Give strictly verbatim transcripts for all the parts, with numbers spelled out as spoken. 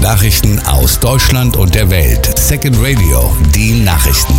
Nachrichten aus Deutschland und der Welt. Second Radio, die Nachrichten.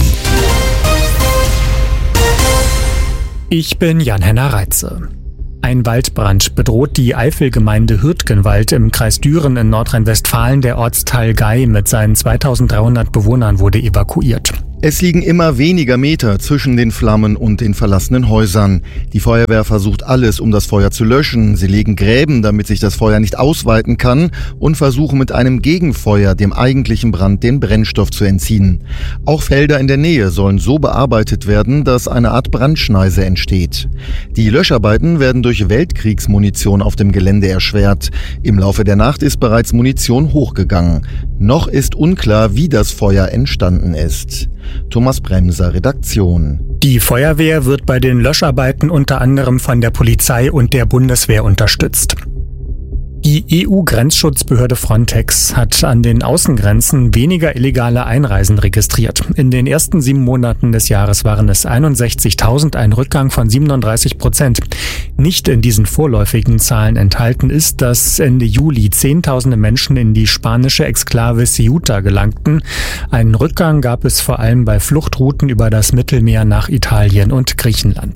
Ich bin Jan-Henner Reitze. Ein Waldbrand bedroht die Eifelgemeinde Hürtgenwald im Kreis Düren in Nordrhein-Westfalen. Der Ortsteil Gei mit seinen zweitausenddreihundert Bewohnern wurde evakuiert. Es liegen immer weniger Meter zwischen den Flammen und den verlassenen Häusern. Die Feuerwehr versucht alles, um das Feuer zu löschen. Sie legen Gräben, damit sich das Feuer nicht ausweiten kann, und versuchen mit einem Gegenfeuer dem eigentlichen Brand den Brennstoff zu entziehen. Auch Felder in der Nähe sollen so bearbeitet werden, dass eine Art Brandschneise entsteht. Die Löscharbeiten werden durch Weltkriegsmunition auf dem Gelände erschwert. Im Laufe der Nacht ist bereits Munition hochgegangen. Noch ist unklar, wie das Feuer entstanden ist. Thomas Bremser, Redaktion. Die Feuerwehr wird bei den Löscharbeiten unter anderem von der Polizei und der Bundeswehr unterstützt. Die E U-Grenzschutzbehörde Frontex hat an den Außengrenzen weniger illegale Einreisen registriert. In den ersten sieben Monaten des Jahres waren es einundsechzigtausend, ein Rückgang von siebenunddreißig Prozent. Nicht in diesen vorläufigen Zahlen enthalten ist, dass Ende Juli Zehntausende Menschen in die spanische Exklave Ceuta gelangten. Einen Rückgang gab es vor allem bei Fluchtrouten über das Mittelmeer nach Italien und Griechenland.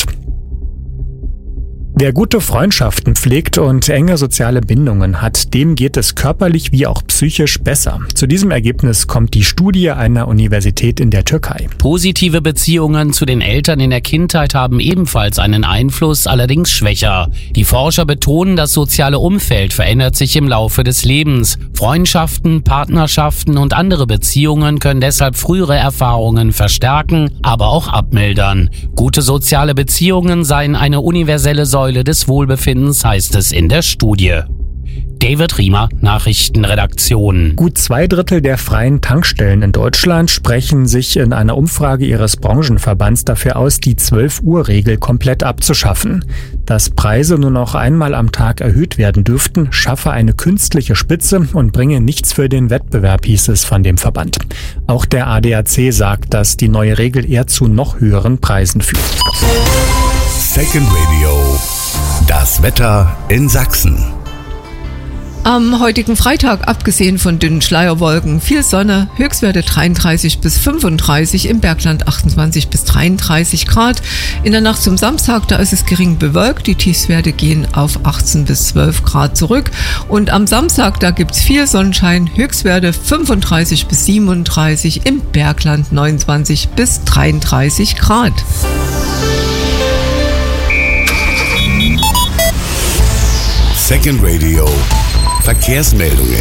Wer gute Freundschaften pflegt und enge soziale Bindungen hat, dem geht es körperlich wie auch psychisch besser. Zu diesem Ergebnis kommt die Studie einer Universität in der Türkei. Positive Beziehungen zu den Eltern in der Kindheit haben ebenfalls einen Einfluss, allerdings schwächer. Die Forscher betonen, das soziale Umfeld verändert sich im Laufe des Lebens. Freundschaften, Partnerschaften und andere Beziehungen können deshalb frühere Erfahrungen verstärken, aber auch abmildern. Gute soziale Beziehungen seien eine universelle Säule des Wohlbefindens, heißt es in der Studie. David Riemer, Nachrichtenredaktion. Gut zwei Drittel der freien Tankstellen in Deutschland sprechen sich in einer Umfrage ihres Branchenverbands dafür aus, die zwölf-Uhr-Regel komplett abzuschaffen. Dass Preise nur noch einmal am Tag erhöht werden dürften, schaffe eine künstliche Spitze und bringe nichts für den Wettbewerb, hieß es von dem Verband. Auch der A D A C sagt, dass die neue Regel eher zu noch höheren Preisen führt. Second Radio, das Wetter in Sachsen. Am heutigen Freitag, abgesehen von dünnen Schleierwolken, viel Sonne, Höchstwerte dreiunddreißig bis fünfunddreißig, im Bergland achtundzwanzig bis dreiunddreißig Grad. In der Nacht zum Samstag, da ist es gering bewölkt, die Tiefstwerte gehen auf achtzehn bis zwölf Grad zurück. Und am Samstag, da gibt's viel Sonnenschein, Höchstwerte fünfunddreißig bis siebenunddreißig, im Bergland neunundzwanzig bis dreiunddreißig Grad. Second Radio, Verkehrsmeldungen.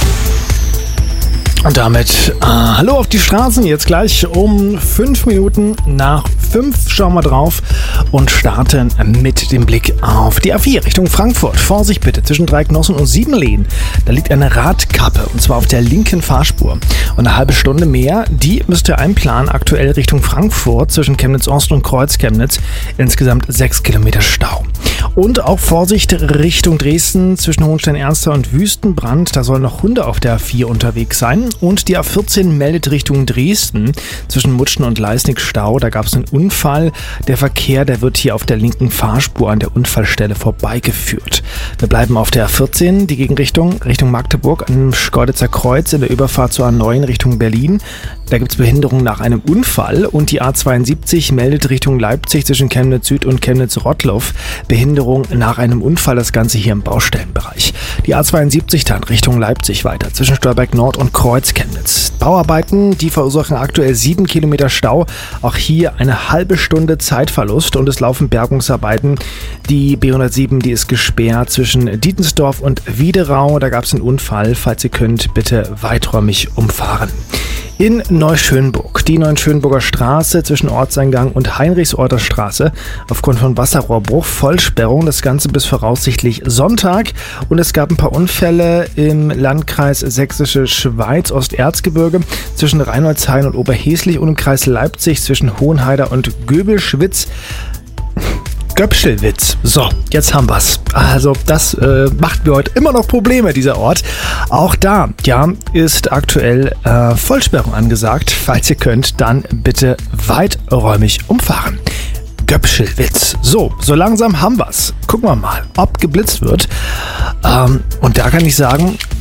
Und damit äh, hallo auf die Straßen. Jetzt gleich um fünf Minuten nach fünf schauen wir drauf und starten mit dem Blick auf die A vier Richtung Frankfurt. Vorsicht bitte, zwischen Dreiecknossen und Siebenlehen. Da liegt eine Radkappe und zwar auf der linken Fahrspur. Und eine halbe Stunde mehr, die müsst ihr einplanen, aktuell Richtung Frankfurt zwischen Chemnitz Ost und Kreuz Chemnitz. Insgesamt sechs Kilometer Stau. Und auch Vorsicht Richtung Dresden zwischen Hohenstein-Ernster und Wüstenbrand. Da sollen noch Hunde auf der A vier unterwegs sein. Und die A vierzehn meldet Richtung Dresden zwischen Mutschen und Leisnig Stau. Da gab es einen Unfall. Der Verkehr, der wird hier auf der linken Fahrspur an der Unfallstelle vorbeigeführt. Wir bleiben auf der A vierzehn, die Gegenrichtung Richtung Magdeburg am Schkeuditzer Kreuz in der Überfahrt zur A neun Richtung Berlin. Da gibt es Behinderung nach einem Unfall. Und die A zweiundsiebzig meldet Richtung Leipzig zwischen Chemnitz Süd und Chemnitz Rottloff Behinderung nach einem Unfall. Das Ganze hier im Baustellenbereich. Die A zweiundsiebzig dann Richtung Leipzig weiter zwischen Stolberg Nord und Kreuz Chemnitz. Bauarbeiten, die verursachen aktuell sieben Kilometer Stau. Auch hier eine halbe Stunde Zeitverlust und es laufen Bergungsarbeiten. Die B hundertsieben, die ist gesperrt zwischen Dietensdorf und Wiederau. Da gab es einen Unfall. Falls ihr könnt, bitte weiträumig umfahren. In Neuschönburg, die Neuschönburger Straße zwischen Ortseingang und Heinrichsorter Straße aufgrund von Wasserrohrbruch, Vollsperrung, das Ganze bis voraussichtlich Sonntag. Und es gab ein paar Unfälle im Landkreis Sächsische Schweiz, Osterzgebirge zwischen Reinholdshain und Oberheslich und im Kreis Leipzig zwischen Hohenheider und Göbelschwitz. Göpschelwitz. So, jetzt haben wir's. Also das äh, macht mir heute immer noch Probleme, dieser Ort. Auch da, ja, ist aktuell äh, Vollsperrung angesagt. Falls ihr könnt, dann bitte weiträumig umfahren. Göpschelwitz. So, so langsam haben wir's. Gucken wir mal, ob geblitzt wird. Ähm, und da kann ich sagen,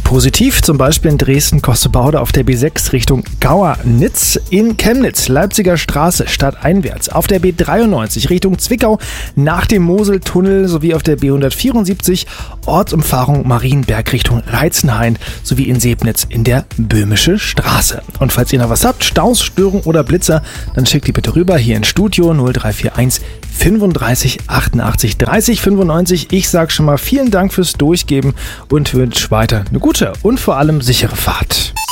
Positiv, zum Beispiel in Dresden-Cossebaude auf der B sechs Richtung Gauernitz, in Chemnitz, Leipziger Straße stadteinwärts, auf der B dreiundneunzig Richtung Zwickau nach dem Moseltunnel sowie auf der B hundertvierundsiebzig Ortsumfahrung Marienberg Richtung Reitzenhain sowie in Sebnitz in der Böhmische Straße. Und falls ihr noch was habt, Staus, Störungen oder Blitzer, dann schickt die bitte rüber hier ins Studio null drei vier eins fünfunddreißig achtundachtzig dreißig fünfundneunzig. Ich sage schon mal vielen Dank fürs Durchgeben und wünsche weiter eine gute und vor allem sichere Fahrt.